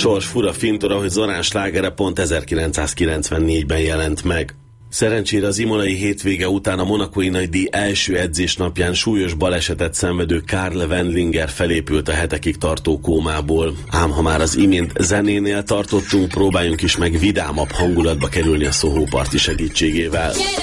sors fura fintora, hogy Zorán slágere pont 1994-ben jelent meg. Szerencsére az imolai hétvége után a monakói nagydíj első edzésnapján súlyos balesetet szenvedő Karl Wendlinger felépült a hetekig tartó kómából. Ám ha már az imént zenénél tartottunk, próbáljunk is meg vidámabb hangulatba kerülni a Soho Party segítségével.